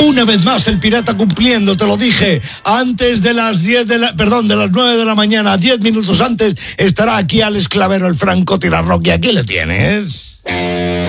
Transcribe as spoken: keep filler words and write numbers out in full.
Una vez más el pirata cumpliendo, te lo dije, antes de las diez de la, perdón, de las nueve de la mañana, diez minutos antes, estará aquí Alex Clavero, el francotirador, y aquí le tienes.